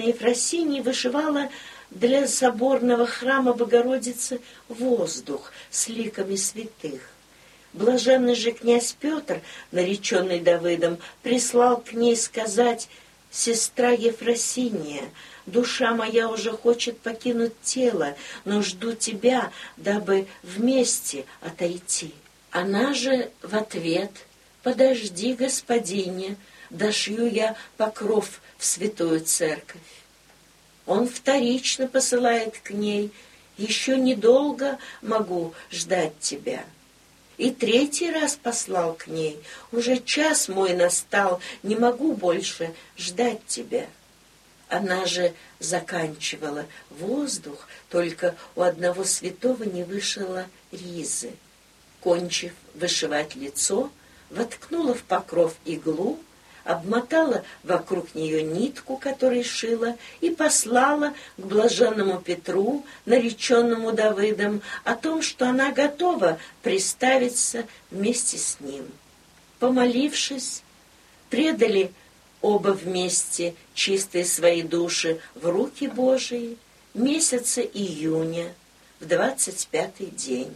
Ефросинья вышивала для соборного храма Богородицы воздух с ликами святых. Блаженный же князь Петр, нареченный Давыдом, прислал к ней сказать: «Сестра Ефросинья, душа моя уже хочет покинуть тело, но жду тебя, дабы вместе отойти». Она же в ответ: «Подожди, господине, дошью я покров в святую церковь». Он вторично посылает к ней: «Еще недолго могу ждать тебя». И третий раз послал к ней: «Уже час мой настал, не могу больше ждать тебя». Она же заканчивала воздух, только у одного святого не вышила ризы. Кончив вышивать лицо, воткнула в покров иглу, обмотала вокруг нее нитку, которой шила, и послала к блаженному Петру, нареченному Давыдом, о том, что она готова приставиться вместе с ним. Помолившись, предали оба вместе чистые свои души в руки Божии месяца июня, в 25-й день.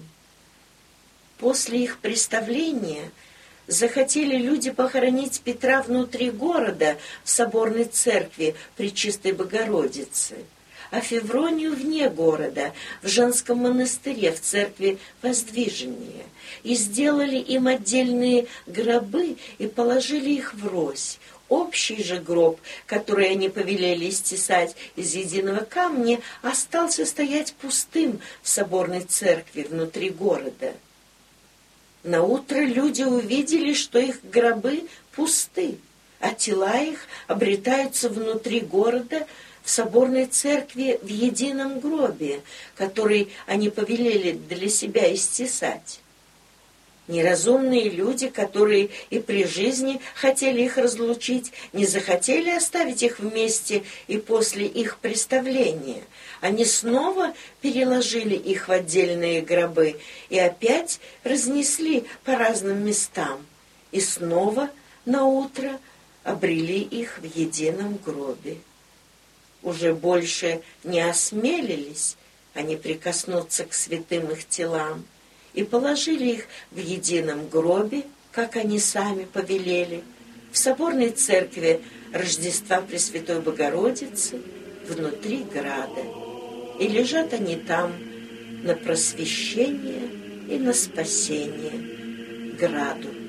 После их представления захотели люди похоронить Петра внутри города, в соборной церкви Пречистой Богородицы, а Февронию вне города, в женском монастыре, в церкви Воздвижения, и сделали им отдельные гробы и положили их врозь. Общий же гроб, который они повелели истесать из единого камня, остался стоять пустым в соборной церкви внутри города. Наутро люди увидели, что их гробы пусты, а тела их обретаются внутри города в соборной церкви в едином гробе, который они повелели для себя истесать. Неразумные люди, которые и при жизни хотели их разлучить, не захотели оставить их вместе и после их представления. Они снова переложили их в отдельные гробы и опять разнесли по разным местам, и снова наутро обрели их в едином гробе. Уже больше не осмелились они прикоснуться к святым их телам, и положили их в едином гробе, как они сами повелели, в соборной церкви Рождества Пресвятой Богородицы внутри града. И лежат они там на просвещение и на спасение граду.